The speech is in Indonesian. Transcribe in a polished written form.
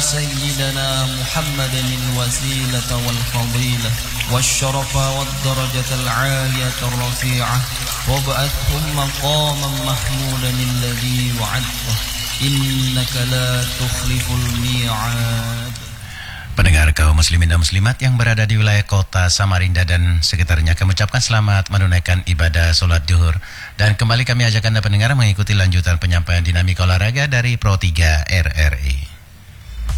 سيدنا محمد الوسيلة والفضيلة والشرف والدرجة العالية الرفيعة وابعثهم مقاما محمودا الذي وعدته إنك لا تخلف الميعاد. Pendengar kaum muslimin dan muslimat yang berada di wilayah kota Samarinda dan sekitarnya, kami ucapkan selamat menunaikan ibadah sholat zuhur. Dan kembali kami ajak Anda pendengar mengikuti lanjutan penyampaian dinamika olahraga dari Pro 3 RRI.